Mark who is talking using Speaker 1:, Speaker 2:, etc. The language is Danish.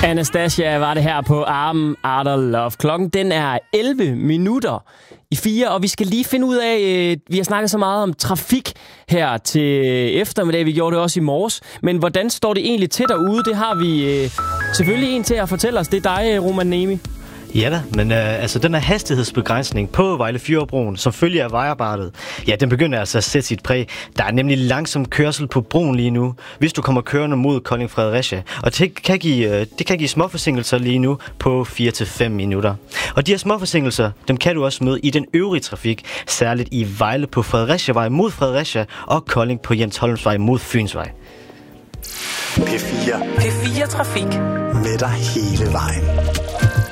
Speaker 1: Anastasia var det her på Armen Arter Love. Klokken den er 11:04, og vi skal lige finde ud af, vi har snakket så meget om trafik her til eftermiddag, vi gjorde det også i morges, men hvordan står det egentlig til derude? Det har vi selvfølgelig en til at fortælle os. Det er dig, Roman Nemi.
Speaker 2: Ja da, men den her hastighedsbegrænsning på Vejle-Fjordbroen, som følger af vejarbejdet, ja, den begynder altså at sætte sit præg. Der er nemlig langsom kørsel på broen lige nu, hvis du kommer kørende mod Kolding-Fredericia. Og det kan give småforsinkelser lige nu på 4-5 minutter. Og de her småforsinkelser, dem kan du også møde i den øvrige trafik, særligt i Vejle på Fredericia-vej mod Fredericia og Kolding på Jens Holmsvej mod Fynsvej.
Speaker 3: P4 Trafik. Med dig hele vejen.